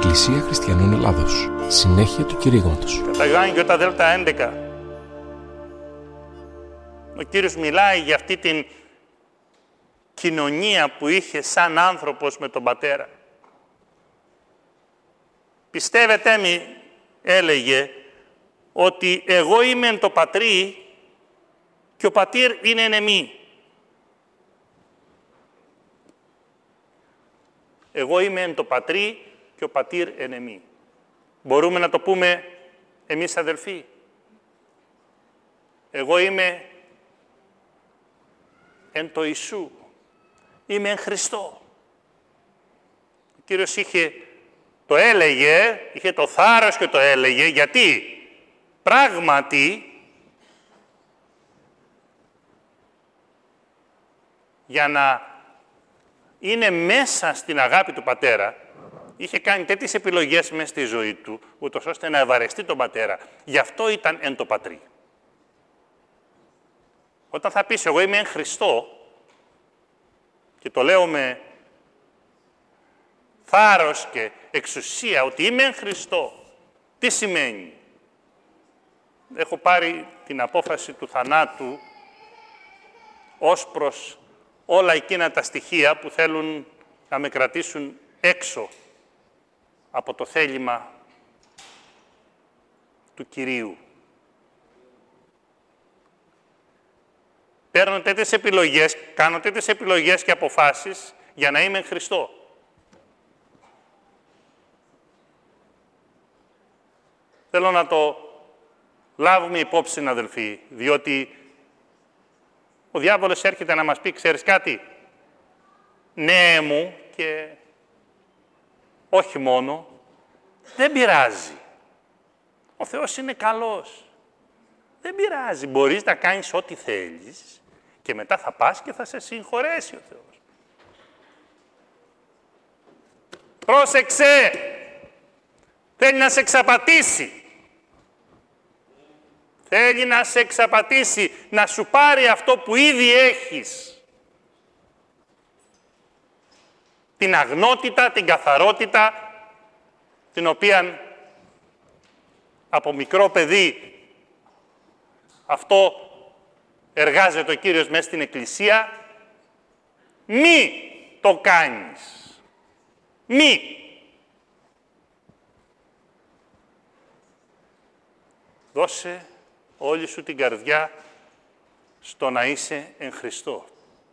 Εκκλησία Χριστιανών Ελλάδος. Συνέχεια του κηρύγματος. Κατά Ιωάννη Ιώτα Δέλτα 11, ο Κύριος μιλάει για αυτή την κοινωνία που είχε σαν άνθρωπος με τον Πατέρα. Πιστεύετε μη, έλεγε, ότι εγώ είμαι εν το Πατρί και ο Πατήρ είναι εν εμεί. Εγώ είμαι εν το Πατρί και ο Πατήρ εν εμεί. Μπορούμε να το πούμε εμείς αδελφοί. Εγώ είμαι εν το Ιησού. Είμαι εν Χριστώ. Ο Κύριος είχε το θάρρος και το έλεγε, γιατί πράγματι για να είναι μέσα στην αγάπη του Πατέρα, είχε κάνει τέτοιες επιλογές μέσα στη ζωή του, ούτως ώστε να ευαρεστεί τον Πατέρα. Γι' αυτό ήταν εν το Πατρί. Όταν θα πεις εγώ είμαι εν Χριστώ, και το λέω με θάρρος και εξουσία ότι είμαι εν Χριστώ, τι σημαίνει? Έχω πάρει την απόφαση του θανάτου ως προς όλα εκείνα τα στοιχεία που θέλουν να με κρατήσουν έξω από το θέλημα του Κυρίου. Παίρνω τέτοιες επιλογές, κάνω τέτοιες επιλογές και αποφάσεις για να είμαι εν Χριστώ. Θέλω να το λάβουμε υπόψη, αδελφοί, διότι ο διάβολος έρχεται να μας πει, ξέρεις κάτι, ναι μου και όχι μόνο, δεν πειράζει. Ο Θεός είναι καλός. Δεν πειράζει, μπορείς να κάνεις ό,τι θέλεις και μετά θα πας και θα σε συγχωρέσει ο Θεός. Πρόσεξε! Θέλει να σε εξαπατήσει. Θέλει να σε εξαπατήσει, να σου πάρει αυτό που ήδη έχεις. Την αγνότητα, την καθαρότητα, την οποία από μικρό παιδί αυτό εργάζεται ο Κύριος μέσα στην Εκκλησία. Μη το κάνεις. Μη. Δώσε όλη σου την καρδιά στο να είσαι εν Χριστώ.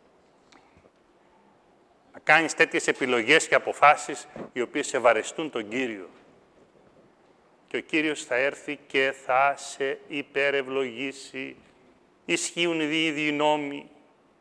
Να κάνεις τέτοιες επιλογές και αποφάσεις οι οποίες ευαρεστούν τον Κύριο. Και ο Κύριος θα έρθει και θα σε υπερευλογήσει. Ισχύουν οι ίδιοι νόμοι.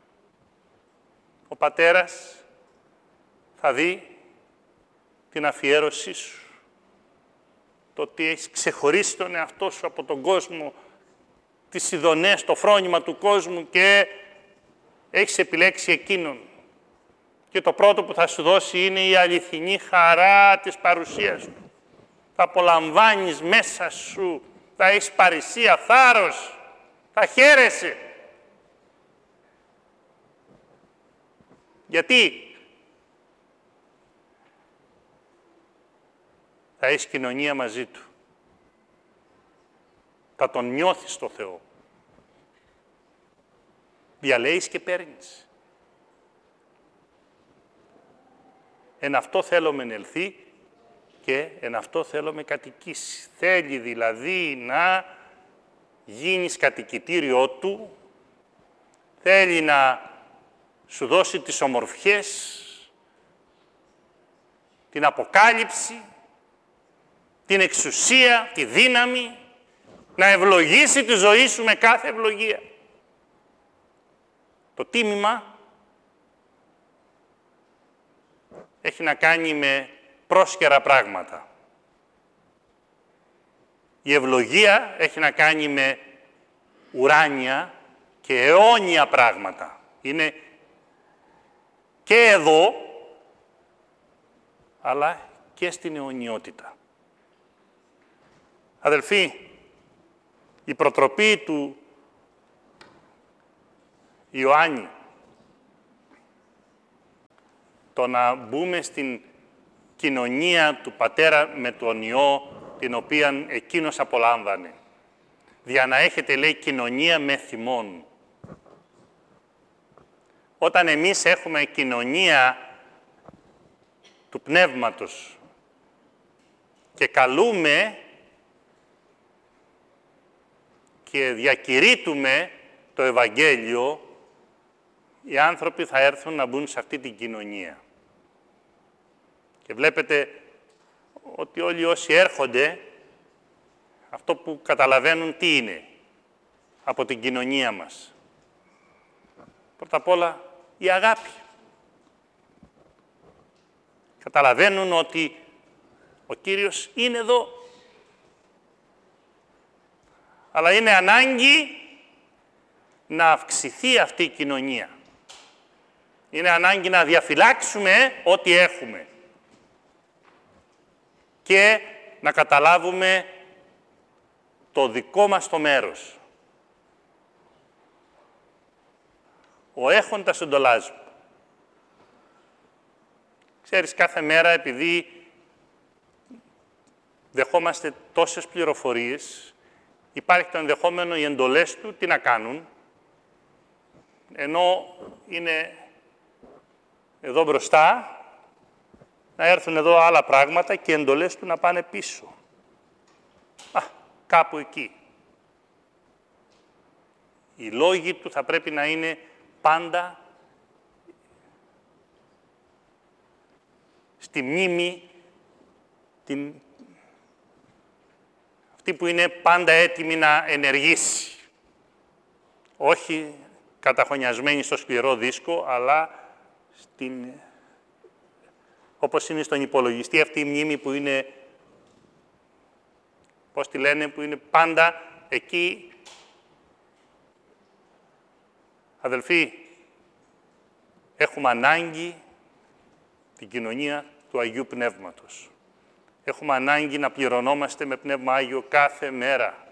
Ο Πατέρας θα δει την αφιέρωσή σου. Το ότι έχεις ξεχωρίσει τον εαυτό σου από τον κόσμο, τις ειδονές, το φρόνημα του κόσμου και έχεις επιλέξει εκείνον. Και το πρώτο που θα σου δώσει είναι η αληθινή χαρά της παρουσίας του. Θα απολαμβάνεις μέσα σου, θα έχεις παρησία, θάρρος, θα χαίρεσαι. Γιατί θα έχεις κοινωνία μαζί του. Θα τον νιώθεις το Θεό. Διαλέγεις και παίρνεις. Εν αυτό θέλουμε ενελθεί και εν αυτό θέλουμε κατοικήσει. Θέλει δηλαδή να γίνεις κατοικητήριό του, θέλει να σου δώσει τις ομορφιές, την αποκάλυψη, την εξουσία, τη δύναμη, να ευλογήσει τη ζωή σου με κάθε ευλογία. Το τίμημα έχει να κάνει με πρόσκαιρα πράγματα. Η ευλογία έχει να κάνει με ουράνια και αιώνια πράγματα. Είναι και εδώ, αλλά και στην αιωνιότητα. Αδελφοί, η προτροπή του Ιωάννη, το να μπούμε στην κοινωνία του Πατέρα με τον Υιό, την οποία εκείνος απολάμβανε. Δια να έχετε, λέει, κοινωνία με θυμόν. Όταν εμείς έχουμε κοινωνία του Πνεύματος και καλούμε και διακηρύττουμε το Ευαγγέλιο, οι άνθρωποι θα έρθουν να μπουν σε αυτή την κοινωνία. Και βλέπετε ότι όλοι όσοι έρχονται, αυτό που καταλαβαίνουν τι είναι από την κοινωνία μας. Πρώτα απ' όλα, η αγάπη. Καταλαβαίνουν ότι ο Κύριος είναι εδώ. Αλλά είναι ανάγκη να αυξηθεί αυτή η κοινωνία. Είναι ανάγκη να διαφυλάξουμε ό,τι έχουμε. Και να καταλάβουμε το δικό μας το μέρος. Ο έχοντας εντολάζει. Ξέρεις, κάθε μέρα, επειδή δεχόμαστε τόσες πληροφορίες, υπάρχει το ενδεχόμενο οι εντολές του τι να κάνουν, ενώ είναι εδώ μπροστά, να έρθουν εδώ άλλα πράγματα και οι εντολές του να πάνε πίσω. Κάπου εκεί. Οι λόγοι του θα πρέπει να είναι πάντα στη μνήμη, αυτή που είναι πάντα έτοιμη να ενεργήσει. Όχι καταχωνιασμένη στο σκληρό δίσκο, αλλά όπως είναι στον υπολογιστή αυτή η μνήμη που είναι, πώς τη λένε, που είναι πάντα εκεί. Αδελφοί, έχουμε ανάγκη την κοινωνία του Αγίου Πνεύματος. Έχουμε ανάγκη να πληρωνόμαστε με Πνεύμα Άγιο κάθε μέρα.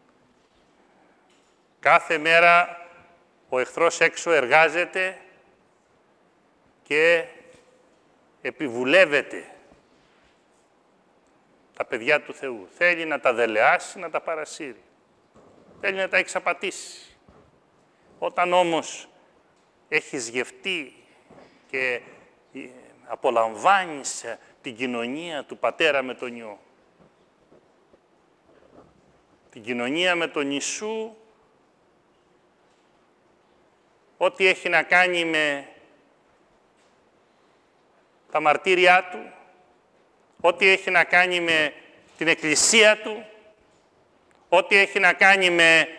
Κάθε μέρα ο εχθρός έξω εργάζεται και επιβουλεύεται τα παιδιά του Θεού. Θέλει να τα δελεάσει, να τα παρασύρει. Θέλει να τα εξαπατήσει. Όταν όμως έχεις γευτεί και απολαμβάνεις την κοινωνία του Πατέρα με τον Υιό, την κοινωνία με τον Ιησού, ό,τι έχει να κάνει με τα μαρτύρια Του, ό,τι έχει να κάνει με την Εκκλησία Του, ό,τι έχει να κάνει με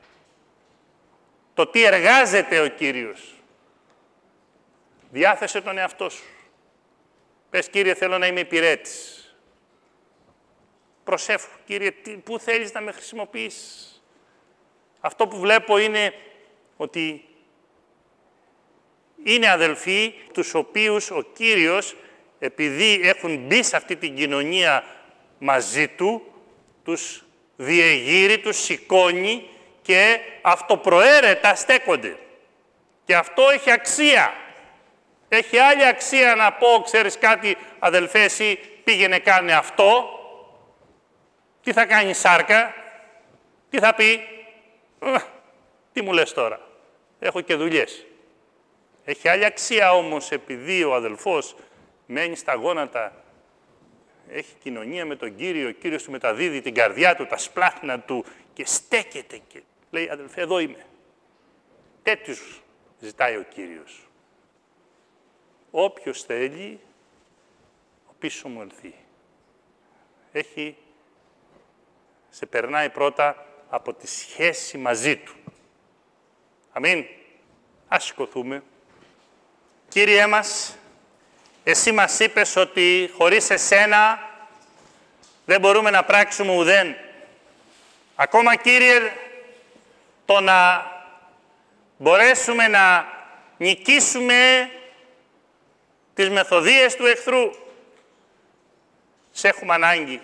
το τι εργάζεται ο Κύριος. Διάθεσε τον εαυτό σου. Πες, Κύριε, θέλω να είμαι υπηρέτης. Προσεύχου, Κύριε, πού θέλεις να με χρησιμοποιήσεις. Αυτό που βλέπω είναι ότι είναι αδελφοί τους οποίους ο Κύριος, επειδή έχουν μπει σε αυτή την κοινωνία μαζί Του, τους διεγείρει, τους σηκώνει και αυτοπροαίρετα στέκονται. Και αυτό έχει αξία. Έχει άλλη αξία να πω, ξέρεις κάτι, αδελφέ, εσύ πήγαινε κάνε αυτό. Τι θα κάνει σάρκα, τι θα πει, τι μου λες τώρα, έχω και δουλειές. Έχει άλλη αξία όμως επειδή ο αδελφός μένει στα γόνατα, έχει κοινωνία με τον Κύριο, ο Κύριος του μεταδίδει την καρδιά του, τα σπλάχνα του και στέκεται και λέει, αδελφέ, εδώ είμαι. Τέτοιους ζητάει ο Κύριος. Όποιος θέλει, ο πίσω μου ελθεί. Σε περνάει πρώτα από τη σχέση μαζί Του. Αμήν. Ας σηκωθούμε. Κύριέ μας, Εσύ μας είπες ότι χωρίς Εσένα δεν μπορούμε να πράξουμε ουδέν. Ακόμα, Κύριε, το να μπορέσουμε να νικήσουμε τις μεθοδείες του εχθρού, σε έχουμε ανάγκη.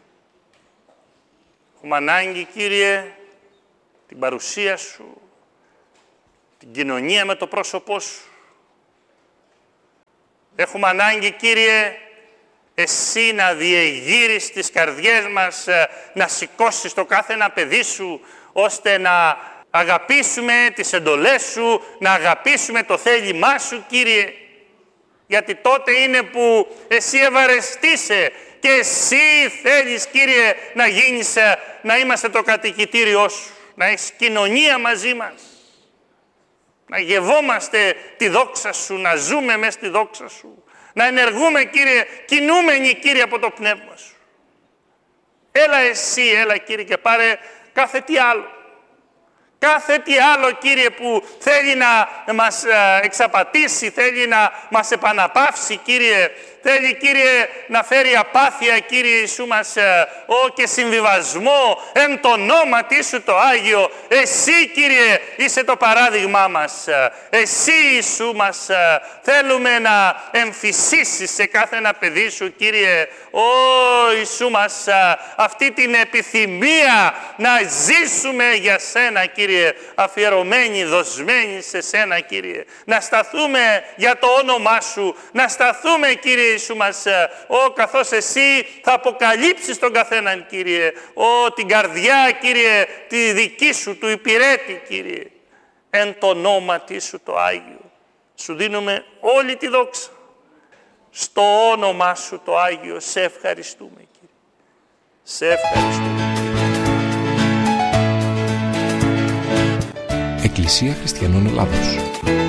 Έχουμε ανάγκη, Κύριε, την παρουσία Σου, την κοινωνία με το πρόσωπό Σου. Έχουμε ανάγκη, Κύριε, Εσύ να διεγείρεις τις καρδιές μας, να σηκώσεις το κάθε ένα παιδί σου, ώστε να αγαπήσουμε τις εντολές σου, να αγαπήσουμε το θέλημά σου, Κύριε. Γιατί τότε είναι που εσύ ευαρεστείσαι και εσύ θέλεις, Κύριε, να γίνεις, να είμαστε το κατοικητήριό σου, να έχεις κοινωνία μαζί μας, να γευόμαστε τη δόξα σου, να ζούμε μέσα στη δόξα σου, να ενεργούμε, Κύριε, κινούμενοι, Κύριε, από το πνεύμα σου. Έλα εσύ, έλα, Κύριε, και πάρε κάθε τι άλλο. Κάθε τι άλλο, Κύριε, που θέλει να μας εξαπατήσει, θέλει να μας επαναπαύσει, Κύριε. Θέλει, Κύριε, να φέρει απάθεια, Κύριε Ιησού μας, και συμβιβασμό εν το ονόματι σου το Άγιο. Εσύ, Κύριε, είσαι το παράδειγμά μας. Εσύ, Ιησού μας, θέλουμε να εμφυσίσεις σε κάθε ένα παιδί σου, Κύριε. Ιησού μας, αυτή την επιθυμία να ζήσουμε για Σένα, Κύριε, αφιερωμένοι, δοσμένοι σε Σένα, Κύριε. Να σταθούμε για το όνομά Σου, να σταθούμε, Κύριε Ιησού μας, καθώς Εσύ θα αποκαλύψεις τον καθέναν, Κύριε, την καρδιά, Κύριε, τη δική Σου, του υπηρέτη, Κύριε, εν το ονόματι Σου το Άγιο. Σου δίνουμε όλη τη δόξα. Στο όνομά Σου το Άγιο, σε ευχαριστούμε, Κύριε. Σε ευχαριστούμε. Εκκλησία Χριστιανών Ελλάδος.